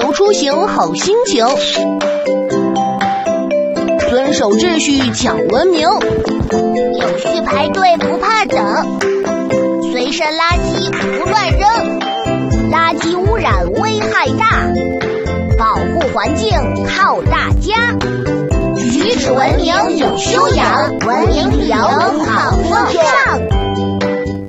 交出行好心情，遵守秩序讲文明， 有序排队不怕等，随身垃圾不乱扔，垃圾污染危害大，保护环境靠大家。举止文明有修养，文明旅游